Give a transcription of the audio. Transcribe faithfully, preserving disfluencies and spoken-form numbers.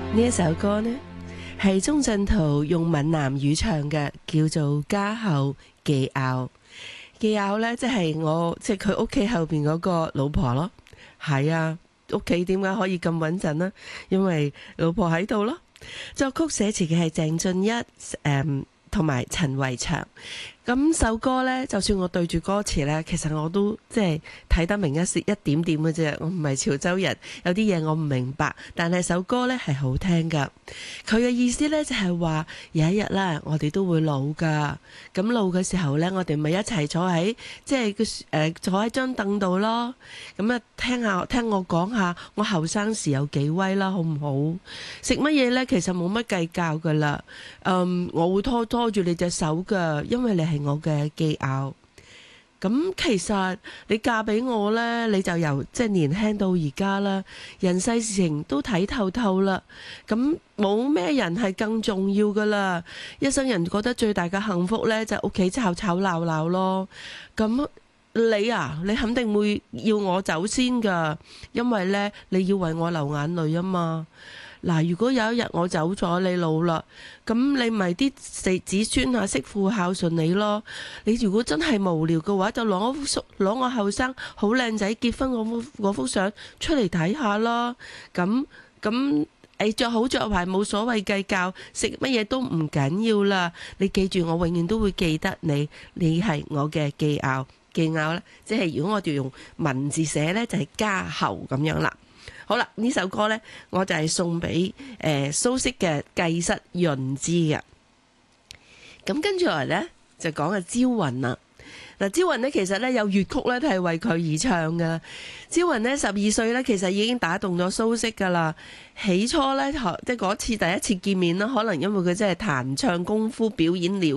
呢一首歌呢，係鍾鎮濤用閩南語唱嘅，叫做《家後記拗》。記拗呢，即係我即係佢屋企後邊嗰個老婆咯。係啊，屋企點解可以咁穩陣呢？因為老婆喺度咯。作曲寫詞嘅係鄭俊一，誒、嗯，同埋陳維祥。咁首歌呢，就算我對住歌詞呢，其實我都即係睇得明一些一點點嘅啫。我唔係潮州人，有啲嘢我唔明白，但係首歌呢係好聽噶。佢嘅意思呢，就係話有一日啦，我哋都會老噶。咁老嘅時候呢，我哋咪一齊坐喺即係誒、呃、坐喺張凳度咯。咁啊，聽下聽我講下我後生時有幾威啦，好唔好？食乜嘢呢？其實冇乜計較噶啦。嗯，我會拖拖住你隻手噶，因為你係我嘅記拗。咁其實你嫁俾我呢，你就由即係年輕到而家啦，人世事情都睇透透啦。咁冇咩人係更重要噶啦。一生人覺得最大嘅幸福呢，就係屋企吵吵鬧鬧咯。咁你啊，你肯定會要我走先噶，因為呢，你要為我流眼淚啊嘛。嗱，如果有一日我走咗，你老啦，咁你咪啲子子孫啊媳婦孝順你咯。你如果真係無聊嘅話，就攞我幅攞我後生好靚仔結婚嗰幅嗰幅相出嚟睇下咯。咁咁誒着好着壞冇所謂計較，食乜嘢都唔緊要啦。你記住，我永遠都會記得你，你係我嘅記拗。記拗咧，即係如果我哋用文字寫咧，就係家後咁樣啦。好啦，呢首歌呢，我就係送俾誒蘇軾嘅繼室潤之嘅。咁跟住嚟呢，就講嘅招雲啦。嗱，招雲呢，其實呢，有粵曲呢，都係為佢而唱嘅。招雲呢，十二歲呢，其實已經打動咗蘇軾噶啦。起初呢，即係嗰次第一次見面啦，可能因為佢真係彈唱功夫表演了